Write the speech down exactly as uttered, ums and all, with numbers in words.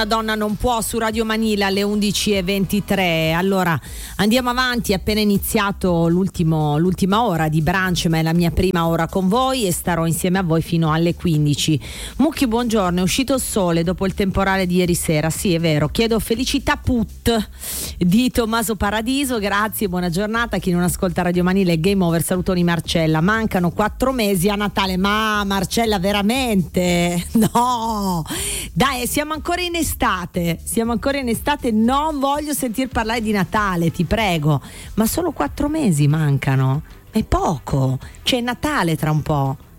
Donna non può su Radio Manila alle undici e ventitré. Allora andiamo avanti, è appena iniziato l'ultimo, l'ultima ora di brunch, ma è la mia prima ora con voi e starò insieme a voi fino alle quindici. Mucchi, buongiorno, è uscito il sole dopo il temporale di ieri sera. Sì, è vero, chiedo felicità put di Tommaso Paradiso, grazie, buona giornata. Chi non ascolta Radio Manila è Game Over, salutoni Marcella. Mancano quattro mesi a Natale. Ma Marcella, veramente? No, dai, siamo ancora in estate, siamo ancora in estate, non voglio sentir parlare di Natale, ti prego, ma solo quattro mesi mancano, è poco, c'è Natale tra un po'.